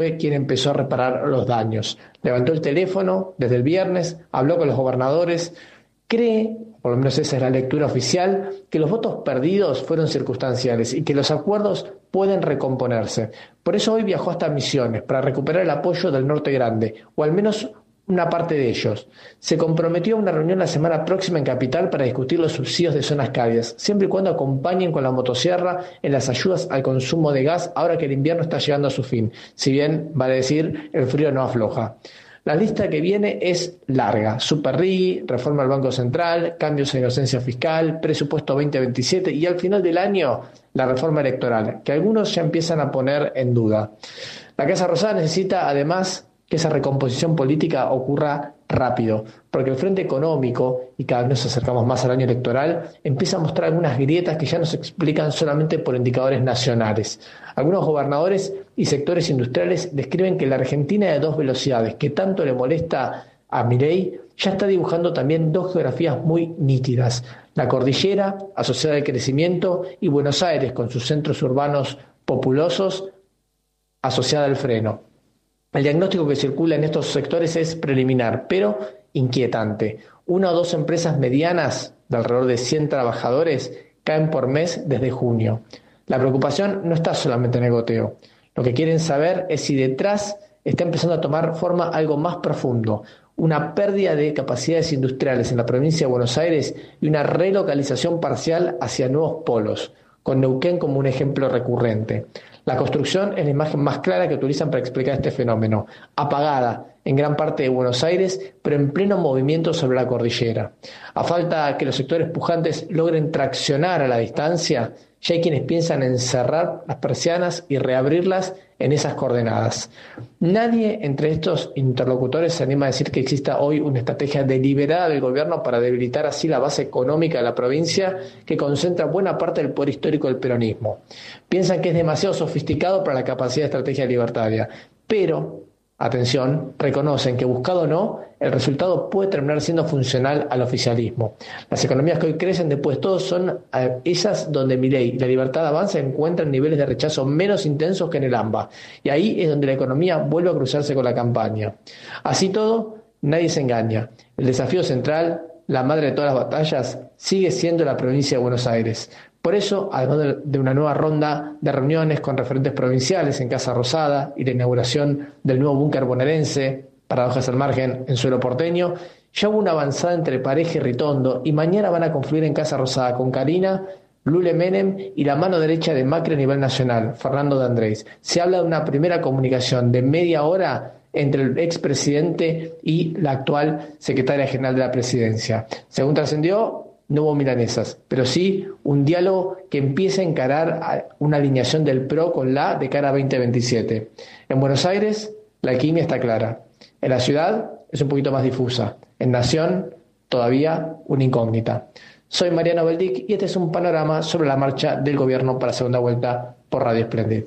fue quien empezó a reparar los daños. Levantó el teléfono desde el viernes, habló con los gobernadores, cree, por lo menos esa es la lectura oficial, que los votos perdidos fueron circunstanciales y que los acuerdos pueden recomponerse. Por eso hoy viajó hasta Misiones, para recuperar el apoyo del Norte Grande, o al menos una parte de ellos. Se comprometió a una reunión la semana próxima en Capital para discutir los subsidios de zonas cálidas, siempre y cuando acompañen con la motosierra en las ayudas al consumo de gas ahora que el invierno está llegando a su fin, si bien, vale decir, el frío no afloja. La lista que viene es larga: Super RIGI, reforma del Banco Central, cambios en inocencia fiscal, presupuesto 2027 y al final del año la reforma electoral, que algunos ya empiezan a poner en duda. La Casa Rosada necesita además que esa recomposición política ocurra rápido, porque el frente económico, y cada vez nos acercamos más al año electoral, empieza a mostrar algunas grietas que ya no se explican solamente por indicadores nacionales. Algunos gobernadores y sectores industriales describen que la Argentina de dos velocidades, que tanto le molesta a Milei, ya está dibujando también dos geografías muy nítidas: la cordillera, asociada al crecimiento, y Buenos Aires, con sus centros urbanos populosos, asociada al freno. El diagnóstico que circula en estos sectores es preliminar, pero inquietante. Una o dos empresas medianas, de alrededor de 100 trabajadores, caen por mes desde junio. La preocupación no está solamente en el goteo. Lo que quieren saber es si detrás está empezando a tomar forma algo más profundo: una pérdida de capacidades industriales en la provincia de Buenos Aires y una relocalización parcial hacia nuevos polos, con Neuquén como un ejemplo recurrente. La construcción es la imagen más clara que utilizan para explicar este fenómeno: apagada en gran parte de Buenos Aires, pero en pleno movimiento sobre la cordillera. A falta que los sectores pujantes logren traccionar a la distancia, ya hay quienes piensan en cerrar las persianas y reabrirlas en esas coordenadas. Nadie entre estos interlocutores se anima a decir que exista hoy una estrategia deliberada del gobierno para debilitar así la base económica de la provincia, que concentra buena parte del poder histórico del peronismo. Piensan que es demasiado sofisticado para la capacidad de estrategia libertaria, pero, atención, reconocen que, buscado o no, el resultado puede terminar siendo funcional al oficialismo. Las economías que hoy crecen después de todo son esas donde Milei y la Libertad Avanza encuentran niveles de rechazo menos intensos que en el AMBA, y ahí es donde la economía vuelve a cruzarse con la campaña. Así todo, nadie se engaña. El desafío central, la madre de todas las batallas, sigue siendo la provincia de Buenos Aires. Por eso, además de una nueva ronda de reuniones con referentes provinciales en Casa Rosada y la inauguración del nuevo búnker bonaerense, paradojas al margen, en suelo porteño, ya hubo una avanzada entre Pareja y Ritondo, y mañana van a confluir en Casa Rosada con Karina, Lule Menem y la mano derecha de Macri a nivel nacional, Fernando de Andrés. Se habla de una primera comunicación de media hora entre el expresidente y la actual secretaria general de la presidencia. Según trascendió, no hubo milanesas, pero sí un diálogo que empieza a encarar una alineación del PRO con la de cara a 2027. En Buenos Aires, la alquimia está clara. En la ciudad es un poquito más difusa. En Nación, todavía una incógnita. Soy Mariano Beldic y este es un panorama sobre la marcha del gobierno para segunda vuelta por Radio Splendid.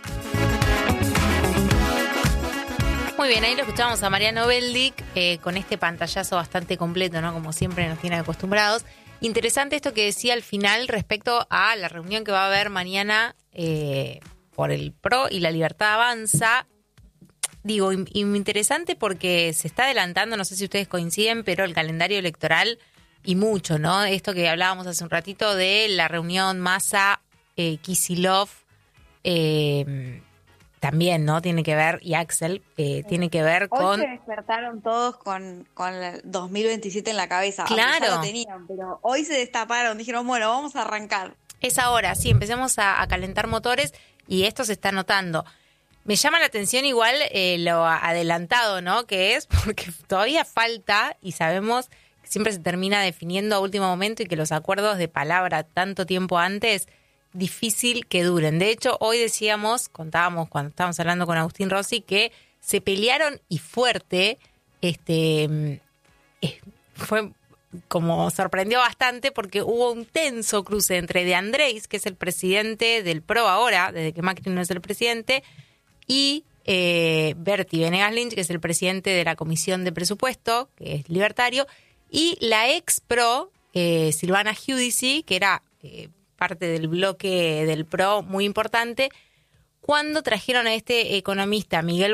Muy bien, ahí lo escuchamos a Mariano Beldic con este pantallazo bastante completo, ¿no? Como siempre nos tiene acostumbrados. Interesante esto que decía al final respecto a la reunión que va a haber mañana por el PRO y la Libertad Avanza. Digo, interesante porque se está adelantando, no sé si ustedes coinciden, pero el calendario electoral y mucho, ¿no? Esto que hablábamos hace un ratito de la reunión Massa, Kicillof, también, ¿no? Tiene que ver, y Axel, tiene que ver con... Hoy se despertaron todos con el 2027 en la cabeza. Claro. Ya lo tenían, pero hoy se destaparon, dijeron, bueno, vamos a arrancar. Es ahora, sí, empecemos a calentar motores y esto se está notando. Me llama la atención igual lo adelantado, ¿no? Que es porque todavía falta y sabemos que siempre se termina definiendo a último momento y que los acuerdos de palabra tanto tiempo antes, difícil que duren. De hecho, hoy contábamos cuando estábamos hablando con Agustín Rossi, que se pelearon y fuerte, fue como sorprendió bastante porque hubo un tenso cruce entre De Andrés, que es el presidente del PRO ahora, desde que Macri no es el presidente, y Berti Venegas Lynch, que es el presidente de la Comisión de Presupuesto, que es libertario, y la ex PRO, Silvana Giudici, que era parte del bloque del PRO muy importante, cuando trajeron a este economista, Miguel